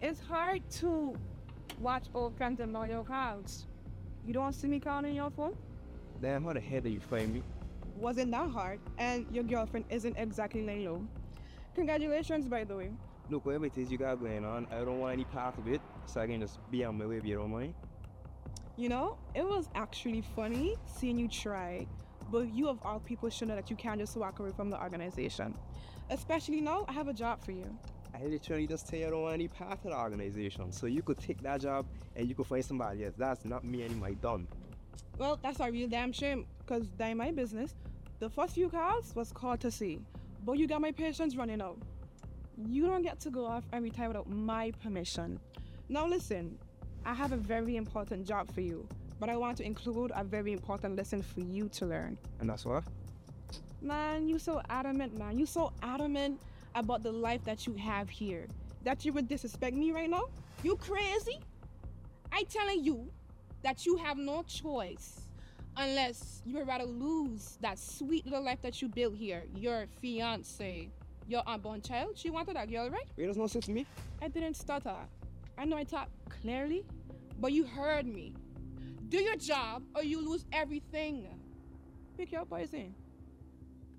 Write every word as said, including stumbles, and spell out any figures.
It's hard to watch old friends and know your cards. You don't see me counting your phone? Damn, how the hell did you find me? Wasn't that hard, and your girlfriend isn't exactly laying low. Congratulations, by the way. Look, whatever it is you got going on, I don't want any part of it, so I can just be on my way if you don't mind. You know, it was actually funny seeing you try, but you of all people should know that you can't just walk away from the organization. Especially now, I have a job for you. I literally just tell you I don't want any part of the organization, so you could take that job and you could find somebody else. That's not me anymore, I done. Well, that's a real damn shame, because that ain't my business. The first few calls was courtesy, but you got my patience running out. You don't get to go off and retire without my permission. Now listen, I have a very important job for you, but I want to include a very important lesson for you to learn. And that's what? Man, you so adamant, man. You so adamant about the life that you have here, that you would disrespect me right now? You crazy? I telling you that you have no choice unless you would rather lose that sweet little life that you built here, your fiance, your unborn child. She wanted that girl, right? Wait, there's no sense to me. I didn't stutter. I know I talk clearly, but you heard me. Do your job or you lose everything. Pick your poison.